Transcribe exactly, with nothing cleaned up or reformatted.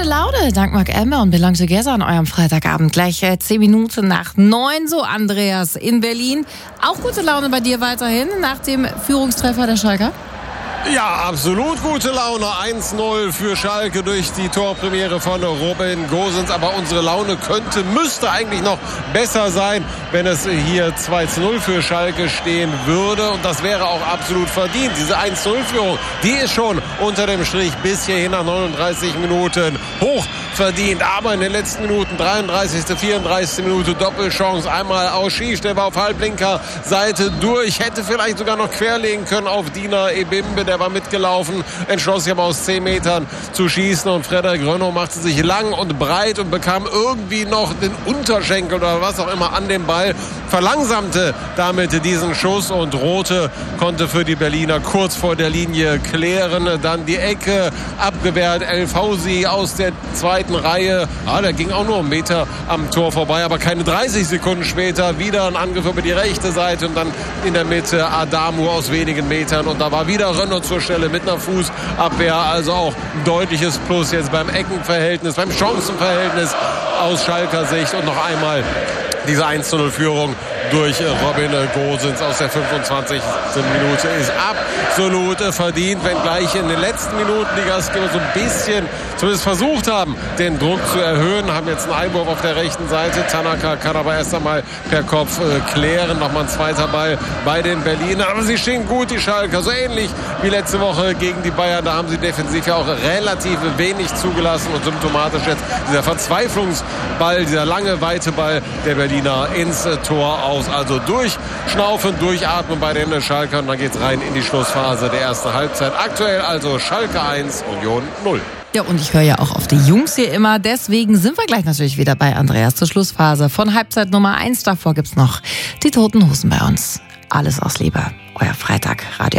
Laune, dank Mark Elmer und Belong Together an eurem Freitagabend. Gleich äh, zehn Minuten nach neun, so Andreas in Berlin. Auch gute Laune bei dir weiterhin nach dem Führungstreffer der Schalker? Ja, absolut gute Laune. eins null für Schalke durch die Torpremiere von Robin Gosens. Aber unsere Laune könnte, müsste eigentlich noch besser sein, wenn es hier zwei zu null für Schalke stehen würde. Und das wäre auch absolut verdient. Diese eins zu null-Führung, die ist schon unter dem Strich bis hierhin nach neununddreißig Minuten hoch verdient. Aber in den letzten Minuten, dreiunddreißigste, vierunddreißigste Minute, Doppelchance. Einmal Auschich, der war auf halblinker Seite durch. Hätte vielleicht sogar noch querlegen können auf Dina Ebimbe. Der war mitgelaufen, entschloss sich aber aus zehn Metern zu schießen. Und Frederik Rönnow machte sich lang und breit und bekam irgendwie noch den Unterschenkel oder was auch immer an den Ball. Verlangsamte damit diesen Schuss und Rothe konnte für die Berliner kurz vor der Linie klären. Dann die Ecke abgewehrt. El Fausi aus der zweiten Reihe. Ah, der ging auch nur einen Meter am Tor vorbei, aber keine dreißig Sekunden später wieder ein Angriff über die rechte Seite und dann in der Mitte Adamu aus wenigen Metern. Und da war wieder Rönnow zur Stelle mit einer Fußabwehr. Also auch ein deutliches Plus jetzt beim Eckenverhältnis, beim Chancenverhältnis aus Schalker Sicht. Und noch einmal diese eins zu null-Führung durch Robin Gosens aus der fünfundzwanzigsten Minute ist absolut verdient, wenngleich in den letzten Minuten die Gastgeber so ein bisschen zumindest versucht haben, den Druck zu erhöhen, haben jetzt einen Einwurf auf der rechten Seite. Tanaka kann aber erst einmal per Kopf äh, klären. Nochmal ein zweiter Ball bei den Berlinern. Aber sie stehen gut, die Schalker, so ähnlich wie letzte Woche gegen die Bayern. Da haben sie defensiv ja auch relativ wenig zugelassen und symptomatisch jetzt dieser Verzweiflungsball, dieser lange, weite Ball der Berliner ins äh, Tor aus. Also durchschnaufen, durchatmen bei den Schalkern. Dann geht's rein in die Schlussphase der ersten Halbzeit. Aktuell also Schalke eins, Union null. Ja, und ich höre ja auch auf die Jungs hier immer. Deswegen sind wir gleich natürlich wieder bei Andreas zur Schlussphase von Halbzeit Nummer eins. Davor gibt's noch die Toten Hosen bei uns. Alles aus Liebe. Euer Freitag Radio.